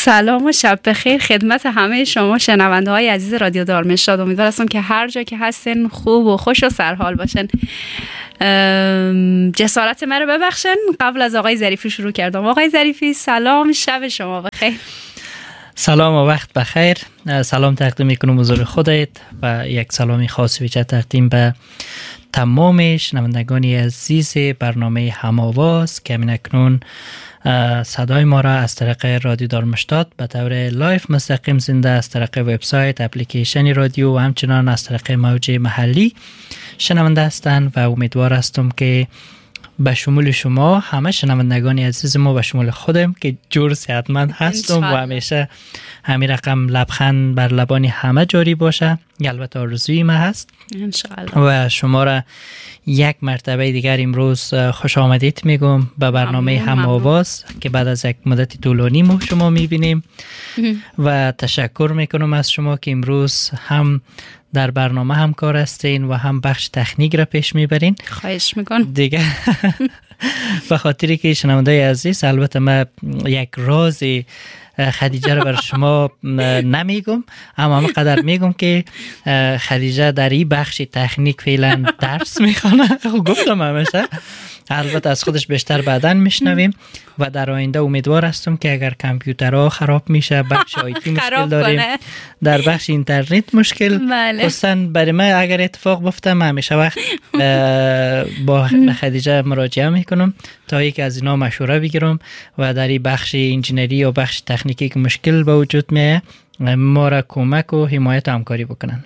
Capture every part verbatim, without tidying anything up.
سلام و شب بخیر خدمت همه شما شنونده های عزیز رادیو دارمشتاد. امیدوار هستم که هر جا که هستن خوب و خوش و سرحال باشن. جسارت من رو ببخشن، قبل از آقای ظریفی شروع کردم. آقای ظریفی سلام، شب شما بخیر. سلام و وقت بخیر. سلام تقدیم میکنم حضور خودت و یک سلامی خاص ویژه تقدیم به تمام شنوندگان عزیز برنامه هم‌آواز که همین اکنون صدای ما را از طریق رادیو دارمشتاد به طور لایف مستقیم زنده از طریق وبسایت، اپلیکیشن رادیو و همچنان از طریق موج محلی شنونده هستند و امیدوار هستم که به شمول شما همه شنوندگان عزیز ما، به شمول خودم که جور صحتمند هستم و همیشه همین رقم لبخند بر لبان همه جاری باشه، البته آرزوی ما هست و شما را یک مرتبه دیگر امروز خوش آمدید میگم به برنامه هم‌آواز که بعد از یک مدت طولانی ما شما میبینیم و تشکر میکنم از شما که امروز هم در برنامه همکار هستین و هم بخش تکنیک را پیش میبرین. خواهش میکنم دیگه. به خاطری که شنونده عزیز، البته من یک راز خدیجه رو بر شما نمیگم، اما همه قدر میگم که خدیجه در این بخش تکنیک فعلا درس میخونه. گفتم همیشه، البته از خودش بیشتر بعداً میشنویم و در آینده امیدوار هستم که اگر کامپیوترها خراب میشه، بخش آیتی مشکل داریم، در بخش اینترنت مشکل، خصوصا برای من اگر اتفاق بیفته، من همیشه وقت با خدیجه مراجعه میکنم تا یک از اینا مشوره بگیرم و در این بخش انجینری و بخش تکنیکی که مشکل به وجود میه ما را کمک و حمایت و همکاری بکنن.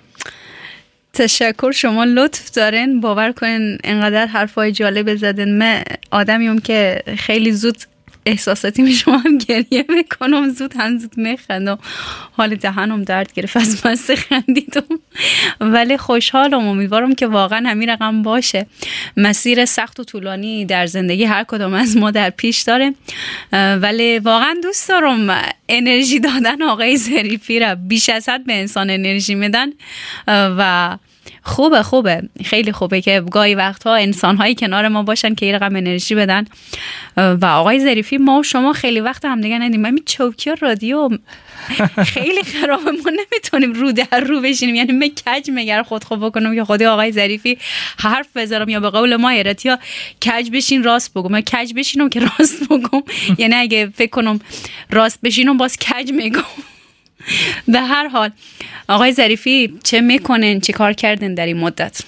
تشکر، شما لطف دارین. باور کنین اینقدر حرفای جالب زدن. من آدمیم که خیلی زود احساساتی می شما هم گریه میکنم، زود هم زود میخندم، حال دهنم درد گرفت از مست خندیدم، ولی خوشحالم. امیدوارم که واقعا همین رقم باشه. مسیر سخت و طولانی در زندگی هر کدام از ما در پیش داره، ولی واقعا دوست دارم انرژی دادن آقای ظریفی را. بیش از حد به انسان انرژی میدن و خوبه خوبه خیلی خوبه که گاهی وقتها انسان‌هایی کنار ما باشن که این رقم انرژی بدن. و آقای ظریفی، ما و شما خیلی وقت هم دیگه ندیدیم. همین چوکی رادیو خیلی خرابه، ما نمیتونیم رو در رو بشینیم. یعنی من کج مگر خود خوب بکنم که خودی آقای ظریفی حرف بذارم یا به قول ما ایرتی ها کج بشین راست بگم، من کج بشینم که راست بگم. یعنی اگه فکر کنم راست بشینم باز کج میگم. به هر حال آقای ظریفی چه میکنن، چه کار کردن در این مدت؟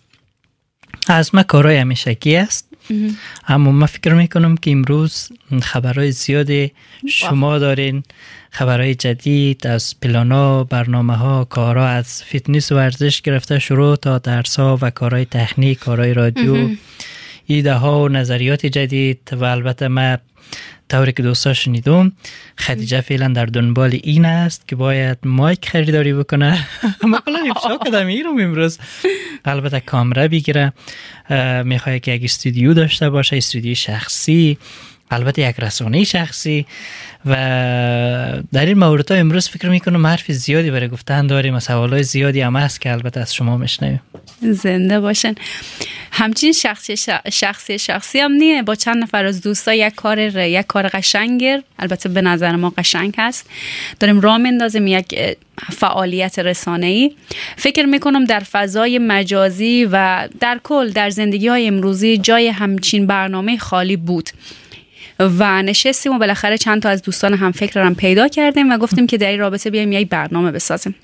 از ما کارهای همیشگی است، اما من فکر میکنم که امروز خبرهای زیادی شما دارین، خبرهای جدید از پلانا، برنامه ها، کارها از فیتنس و ورزش گرفته شروع تا درس ها و کارهای تکنیک، کارهای رادیو، ایده ها و نظریات جدید. و البته من طوری که دوستا شنیدم خدیجه فعلا در دنبال این است که باید مایک خریداری بکنه. ما کلا افشا کردم میرم امروز، البته کامera بگیره، میخواد که یک استودیو داشته باشه، استودیو شخصی، البته یک رسانه شخصی. و در این موردها امروز فکر میکنم حرف زیادی برای گفتن داریم و سوالای زیادی هم هست که البته از شما میشنویم. زنده باشن. همچین شخصی شخصی شخصی هم نیه، با چند نفر از دوستا یک کار یک کار قشنگ، البته به نظر ما قشنگ هست، داریم راه میندازیم یک فعالیت رسانه‌ای. فکر میکنم در فضای مجازی و در کل در زندگی های امروزی جای همچین برنامه خالی بود و نشستیم و بالاخره چند تا از دوستان هم فکرم پیدا کردیم و گفتیم که در این رابطه بیایم یک برنامه بسازیم.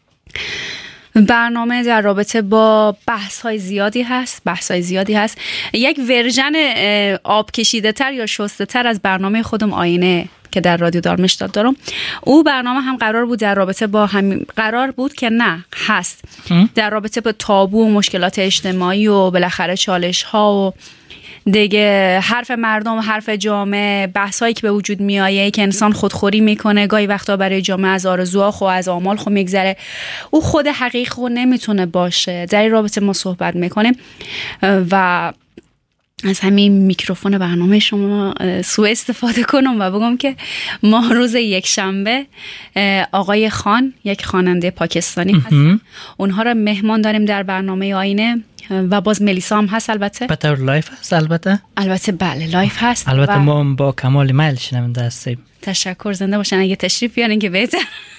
برنامه در رابطه با بحث های زیادی هست بحث های زیادی هست یک ورژن آب کشیده تر یا شسته تر از برنامه خودم آینه که در رادیو دارمشتاد دارم. او برنامه هم قرار بود در رابطه با همین، قرار بود که نه هست در رابطه با تابو و مشکلات اجتماعی و بالاخره چالش ها و دیگه حرف مردم، حرف جامعه، بحثایی که به وجود میایه که انسان خودخوری میکنه، گاهی وقتا برای جامعه از آرزوها خو از آمال خو میگذره، او خود حقیق خو نمیتونه باشه. در این رابطه ما صحبت میکنیم و از همین میکروفون برنامه شما سوء استفاده کنم و بگم که ما روز یک شنبه آقای خان، یک خواننده پاکستانی هستن، اونها را مهمان داریم در برنامه آینه و باز ملیسا هم هست. البته به طور لایف هست. البته البته بله لایف هست. البته ما با کمال میل شنونده هستیم. تشکر، زنده باشن. اگه تشریف بیارین که بهتر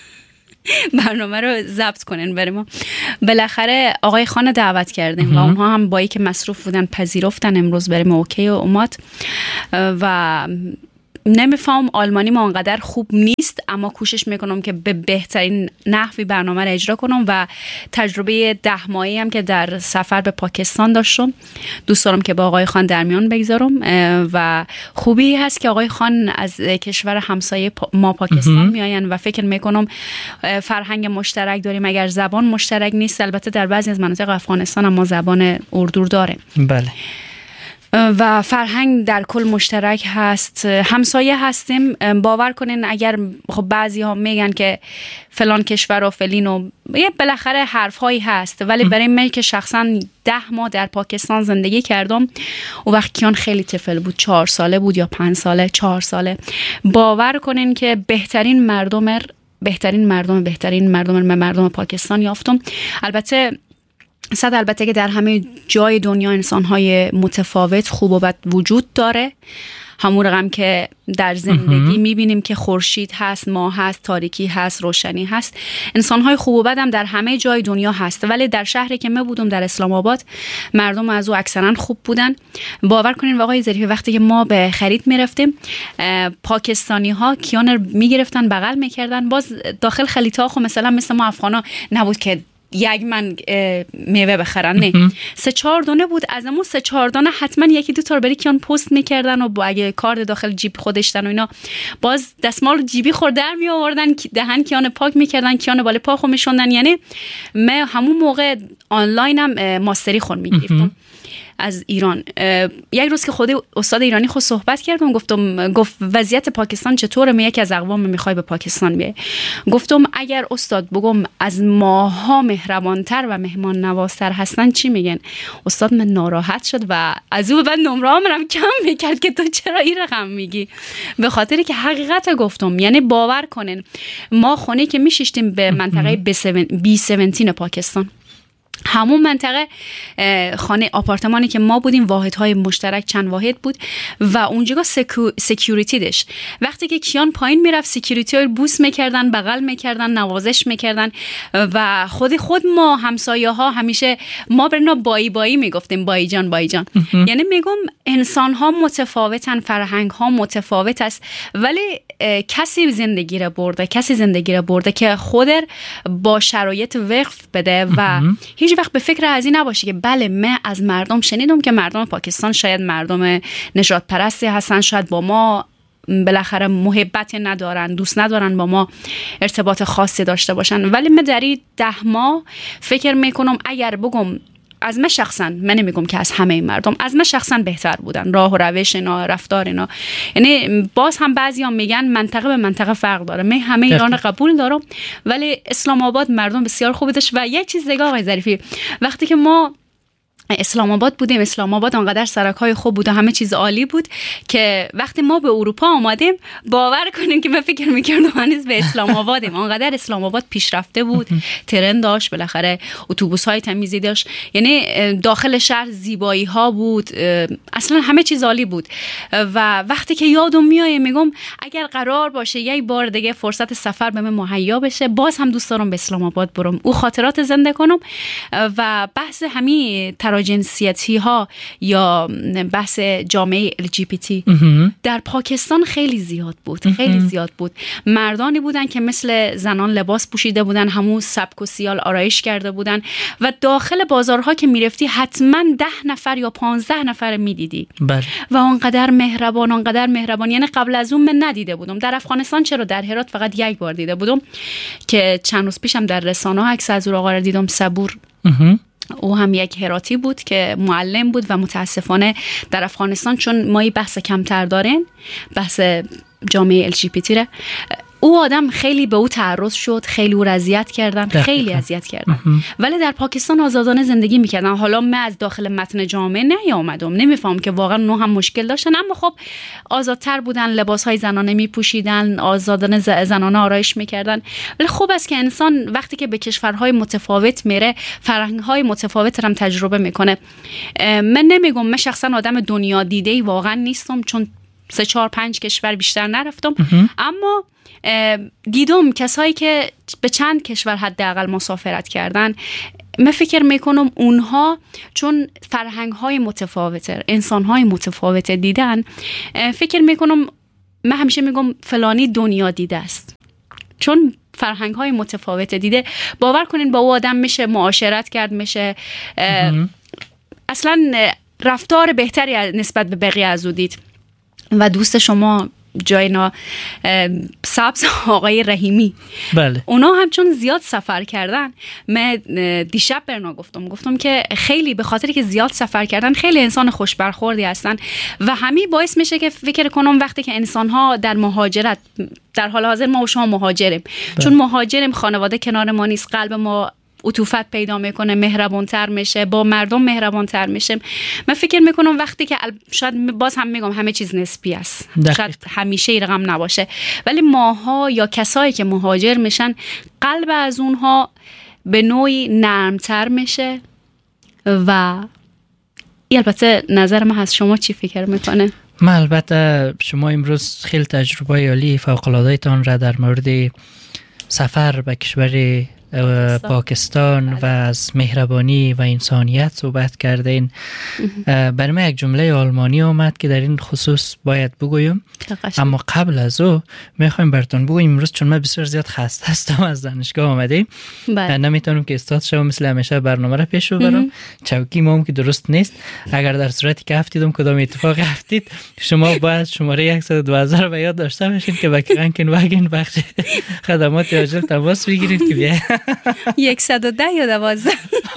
برنامه رو ضبط کنین برای ما. بالاخره آقای خان دعوت کردیم و اونها هم با اینکه مصروف بودن پذیرفتن امروز بریم. اوکی و اومد و نمیفهم آلمانی ما انقدر خوب نیست، اما کوشش میکنم که به بهترین نحوی برنامه رو اجرا کنم و تجربه ده ماهی هم که در سفر به پاکستان داشتم دوست دارم که با آقای خان در میان بگذارم و خوبی هست که آقای خان از کشور همسایه ما پاکستان میاین و فکر میکنم فرهنگ مشترک داریم، اگر زبان مشترک نیست. البته در بعضی از مناطق افغانستان هم ما زبان اردو داریم. بله. و فرهنگ در کل مشترک هست، همسایه هستیم. باور کنین اگر خب بعضی ها میگن که فلان کشور و فلین و یه بالاخره حرف هایی هست، ولی برای من که شخصا ده ماه در پاکستان زندگی کردم و وقت کیان خیلی طفل بود، چهار ساله بود یا پنج ساله، چهار ساله، باور کنین که بهترین مردم بهترین مردم بهترین مردم مردم پاکستان یافتم. البته صد البته که در همه جای دنیا انسان‌های متفاوت خوب و بد وجود داره، همون رقم که در زندگی میبینیم که خورشید هست، ماه هست، تاریکی هست، روشنی هست. انسان‌های خوب و بد هم در همه جای دنیا هست، ولی در شهری که من بودم در اسلام آباد مردم از او اکثرا خوب بودن. باور کنین آقای ظریفی وقتی که ما به خرید میرفتیم پاکستانی ها کیان میگرفتن بغل میکردن. باز داخل خلیطا خو مثلا مثل ما افغانا نبود که یک من میوه بخرن، نه، سه چهار دانه بود. از امون سه چهار دانه حتما یکی دو تا برای کیان پست میکردن و اگه کارت داخل جیب خودشتن و اینا باز دستمال جیبی خورد در می آوردن، دهن کیان پاک میکردن، کیان بالا پا خو میشوندن. یعنی من همون موقع آنلاین هم ماستری خون میگرفتم از ایران. یک روز که خود استاد ایرانی خود صحبت کردم، گفتم گفت وضعیت پاکستان چطوره؟ می یکی از اقوام میخوای به پاکستان بیای. گفتم اگر استاد بگم از ماها مهربانتر و مهمان نوازتر هستن چی میگن؟ استاد من ناراحت شد و از او بعد نمره منم کم میکرد که تو چرا این رقم میگی، به خاطری که حقیقت گفتم. یعنی باور کنین ما خونه که میشیشتیم به منطقه بی هفده پاکستان، همون منطقه خانه آپارتمانی که ما بودیم واحدهای مشترک چند واحد بود و اونجا سکو، سکیوریتی داشت. وقتی که کیان پایین میرفت سکیوریتی ها بوس میکردن، بغل میکردن، نوازش میکردن و خود خود ما همسایه ها همیشه ما برنا بایی بایی میگفتیم، بایی جان بایی جان. یعنی میگم انسان ها متفاوتن، فرهنگ ها متفاوت است، ولی کسی زندگی را برده کسی زندگی را برده که خود با شرایط وقف بده و هیچ وقت به فکر از این نباشی که بله من از مردم شنیدم که مردم پاکستان شاید مردم نژاد پرستی هستن، شاید با ما بالاخره محبت ندارن، دوست ندارن با ما ارتباط خاصی داشته باشن. ولی من در این ده ماه فکر میکنم اگر بگم از من شخصا، من نمیگم که از همه مردم، از من شخصا بهتر بودن راه و روش اینا، رفتار اینا. یعنی باز هم بعضی هم میگن منطقه به منطقه فرق داره، من همه ایران قبول دارم ولی اسلام آباد مردم بسیار خوبی داشت. و یک چیز دیگه آقای ظریفی، وقتی که ما اسلام آباد بودیم، اسلام آباد انقدر سرک‌های خوب بود و همه چیز عالی بود که وقتی ما به اروپا آمدیم باور کنیم که من فکر می‌کردم هنوز به اسلام آبادیم. انقدر اسلام آباد پیشرفته بود، ترن داشت، بالاخره اتوبوس‌های تمیزی داشت، یعنی داخل شهر زیبایی‌ها بود، اصلا همه چیز عالی بود. و وقتی که یادم میاد میگم اگر قرار باشه یک بار دیگه فرصت سفر به من مهیا بشه باز هم دوست دارم به اسلام آباد برم، او خاطرات زنده کنم. و بحث همین جنسیتی ها یا بحث جامعه ال جی بی تی در پاکستان خیلی زیاد بود، خیلی زیاد بود. مردانی بودن که مثل زنان لباس پوشیده بودن، همون سبک و سیال آرایش کرده بودن و داخل بازارها که میرفتی حتما ده نفر یا پانزده نفر میدیدی و اونقدر مهربان اونقدر مهربان. یعنی قبل از اون من ندیده بودم در افغانستان، چرا در هرات فقط یک بار دیده بودم که چند روز پیشم در رسانه ها عکس از او آقا را دیدم، صبور. او هم یک هراتی بود که معلم بود و متاسفانه در افغانستان چون ما بحث کمتر دارین، بحث جامعه ال جی بی تی را او آدم خیلی به او تعرض شد، خیلی او را اذیت کردن، دقیقا. خیلی اذیت کردن ولی در پاکستان آزادانه زندگی میکردن. حالا من از داخل متن جامعه نیامدم، نمیفهم که واقعا نو هم مشکل داشتن، اما خب آزادتر بودن، لباسهای زنانه میپوشیدن، آزادانه زنانه آرایش میکردن. ولی خوب است که انسان وقتی که به کشورهای متفاوت میره فرهنگ‌های متفاوت هم تجربه میکنه. من نمیگم، من شخصا آدم دنیا دیده‌ای واقعا نیستم، چون سه چهار پنج کشور بیشتر نرفتم، اما دیدم کسایی که به چند کشور حداقل مسافرت کردن. من فکر میکنم اونها چون فرهنگ های متفاوته، انسان های متفاوته دیدن، فکر میکنم، من همیشه میگم فلانی دنیا دیده است، چون فرهنگ های متفاوته دیده. باور کنین با او آدم میشه معاشرت کرد، میشه اصلا رفتار بهتری نسبت به بقیه از او دید. و دوست شما جاینا سبز آقای رحیمی، بله، اونا هم چون زیاد سفر کردن، من دیشب برنا گفتم گفتم که خیلی به خاطری که زیاد سفر کردن خیلی انسان خوش برخوردی هستن و همین باعث میشه که فکر کنم وقتی که انسان ها در مهاجرت، در حال حاضر ما و شما مهاجریم، بله. چون مهاجریم، خانواده کنار ما نیست، قلب ما عطوفت پیدا میکنه، مهربانتر میشه، با مردم مهربانتر میشه. من فکر میکنم وقتی که شاید باز هم میگم همه چیز نسبی است، شاید همیشه این رقم نباشه، ولی ماها یا کسایی که مهاجر میشن قلب از اونها به نوعی نرمتر میشه. و البته نظر من از شما چی فکر میکنه؟ من البته شما امروز خیلی تجربه عالی فوق العاده تان را در مورد سفر به کشور پاکستان و از مهربانی و انسانیت صحبت کردین. برای من یک جمله آلمانی آمد که در این خصوص باید بگویم، اما قبل از او میخوایم براتون بگویم امروز چون من بسیار زیاد خسته هستم از دانشگاه آمدیم، نمیتونم که استاد شما مثل همیشه برنامه را پیش ببرم، چوکی ما هم که درست نیست. اگر در صورتی که هفتیدم کدام اتفاق هفتید، شما باید شماره صد و دوازده رو یاد داشته باشین که با کانکن واگن بخش خدمات عاجل تماس بگیرید که بیا صد و ده یا دوازده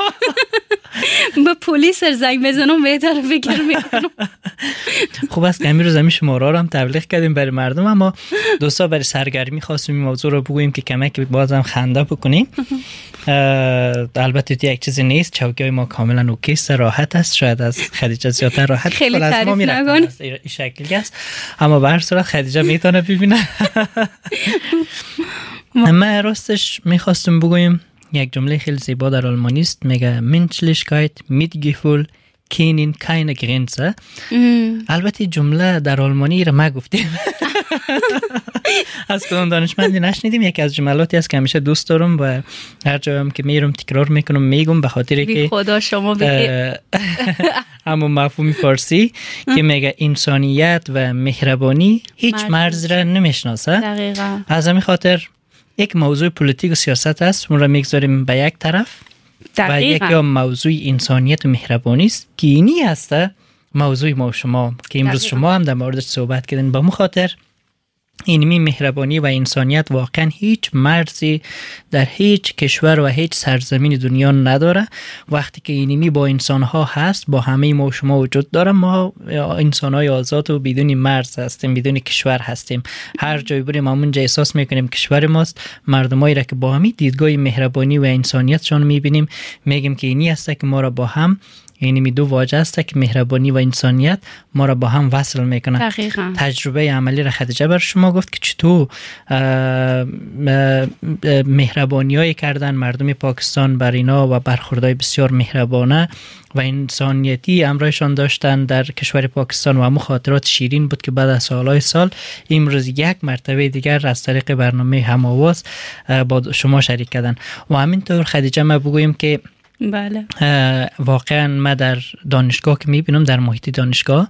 به پلیس زنگ بزنم بهتر فکر میکنم. خوب است که همین روز همین شماره رو هم تبلیغ کردیم برای مردم، اما دوستا برای سرگرمی خواستیم این موضوع رو بگوییم که کمک بازم خنده بکنیم. البته یک چیزی نیست، چوکی ما کاملا اوکیست، راحت است، شاید از خدیجه زیادتر راحت خیلی تعریف نکن این شکلی است، اما به هر صورت خدیجه میتونه ببینه. ما راستش میخواستم بگویم یک جمله خیلی زیبا در آلمانی است، میگه Menschlichkeit Mitgefühl kennen keine Grenze. البته جمله در آلمانی را ما گفتیم، از کدام دانشمندی نشنیدیم. یکی از جملاتی است که همیشه دوست دارم و هر جایم که میرم تکرار میکنم، میگم به خاطر که خدا شما بگید همون مفهوم فارسی که میگه انسانیت و مهربانی هیچ مرز را نمیشناسه. دقیقاً از همین خاطر یک موضوع پلیتیک و سیاست است، اون را میگذاریم به یک طرف و یک یا موضوع انسانیت و مهربانی است که اینی هسته موضوع ما و شما که امروز شما هم در موردش صحبت کردین. با مخاطر اینمی مهربانی و انسانیت واقعا هیچ مرزی در هیچ کشور و هیچ سرزمین دنیا نداره. وقتی که اینمی با انسانها هست، با همه ما و شما وجود داره، ما انسانهای آزاد و بدون مرز هستیم، بدون کشور هستیم. هر جای بریم همونجا احساس میکنیم کشور ماست. مردمایی را که با همین دیدگاه مهربانی و انسانیتشان میبینیم، میگیم که اینی هست که ما را با هم، یعنی می دو واژه است که مهربانی و انسانیت ما را با هم وصل میکنه. دقیقاً. تجربه عملی را خدیجه بر شما گفت که چطور مهربانیایی کردن مردم پاکستان بر اینا و برخوردهای بسیار مهربانه و انسانیتی همراهشان داشتن در کشور پاکستان و همون خاطرات شیرین بود که بعد از سالهای سال امروز یک مرتبه دیگر از طریق برنامه هم‌آواز با شما شریک کردن. و همینطور خدیجه ما بگویم که بله واقعا من در دانشگاه که میبینم، در محیط دانشگاه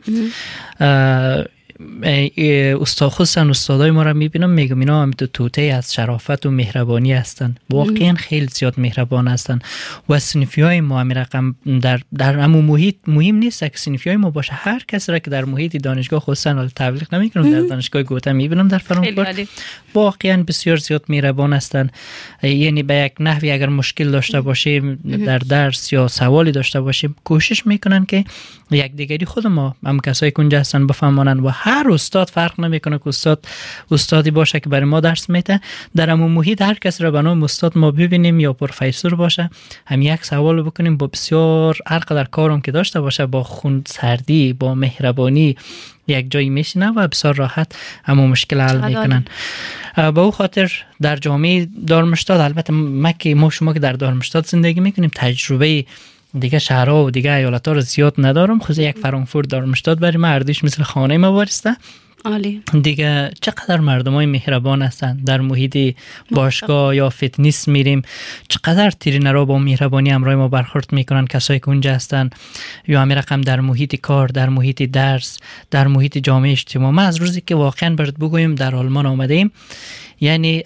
استاد خصوصا استادای ما را میبینم، میگم اینا هم تو توته از شرافت و مهربانی هستن، واقعا خیلی زیاد مهربان هستن. و صنفی های ما هم رقم در در همون محیط مهم نیست که صنفی های ما باشه، هر کس را که در محیط دانشگاه خصوصا تبلیغ نمیکنم، در دانشگاه گوته میبینم در فرانکفورت، واقعا بسیار زیاد مهربان هستن. یعنی به یک نحوی اگر مشکل داشته باشیم در درس یا سوالی داشته باشیم، کوشش میکنن که یک دیگری خود ما هم کسایی که اونجا هستن بفهمونن و هر استاد فرق نمیکنه که استاد استادی باشه که برای ما درس میده، در همون محیط هر کس را به نام استاد ما ببینیم یا پروفسور باشه، هم یک سوال بکنیم با بسیار هر قدر کارم که داشته باشه با خون سردی با مهربانی یک جایی میشینه و بسیار راحت همون مشکل حل میکنن. با او خاطر در جامعه دارمشتاد، البته ما که ما شما که در دارمشتاد زندگی میکنیم تجربه دیگه شهرها و دیگه ایالت‌ها رو زیاد ندارم، خود یک فرانکفورت دارمشتاد برای ما اردیش مثل خانه ما وارسته. عالی. دیگه چقدر مردمای مهربان هستن، در محیط باشگاه یا فتنس میریم چقدر ترینرها با مهربانی همراه ما برخورد میکنن، کسایی که اونجا هستن، یا همین رقم در محیط کار، در محیط درس، در محیط جامعه اجتماعی. ما از روزی که واقعا برات بگویم در آلمان آمده ایم، یعنی